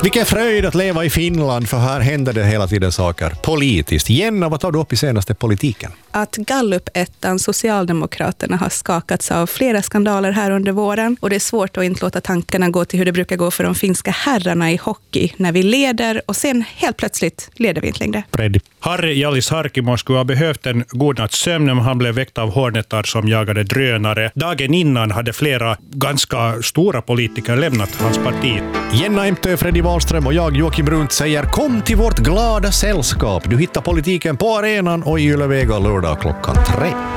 Vilken fröjd att leva i Finland, för här händer det hela tiden saker politiskt. Jenna, vad tar du upp i senaste politiken? Att Gallup-ettan Socialdemokraterna har skakats av flera skandaler här under våren, och det är svårt att inte låta tankarna gå till hur det brukar gå för de finska herrarna i hockey när vi leder och sen helt plötsligt leder vi inte längre. Freddy. Harri Jallis Harkimo skulle ha behövt en god natts sömn om han blev väckt av hornetar som jagade drönare. Dagen innan hade flera ganska stora politiker lämnat hans parti. Jenna Emtö, Freddy Wahlström och jag, Joakim Brunt, säger kom till vårt glada sällskap. Du hittar politiken på arenan och i Yle Vega lördag klockan 3.